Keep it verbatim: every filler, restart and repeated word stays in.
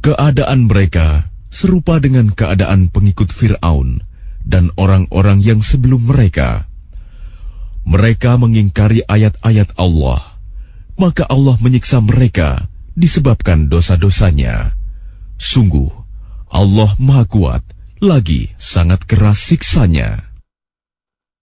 Keadaan mereka serupa dengan keadaan pengikut Fir'aun dan orang-orang yang sebelum mereka. Mereka mengingkari ayat-ayat Allah, maka Allah menyiksa mereka disebabkan dosa-dosanya. Sungguh, Allah Maha Kuat, lagi sangat keras siksanya.